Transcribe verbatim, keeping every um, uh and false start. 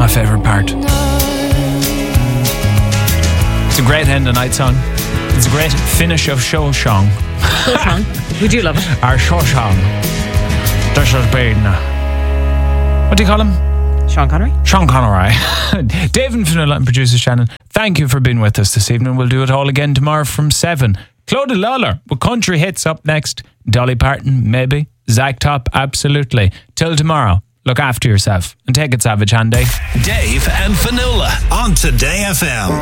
my favourite part. It's a great end of night song. It's a great finish of show song. Show song. Would you love it? Our show song. This has been... What do you call him? Sean Connery. Sean Connery. Dave and Fionnuala and producer Shannon, thank you for being with us this evening. We'll do it all again tomorrow from seven. Clodagh Lawler with country hits up next. Dolly Parton, maybe. Zach Top, absolutely. Till tomorrow, look after yourself and take it savage, Andy. Dave and Fionnuala on Today F M.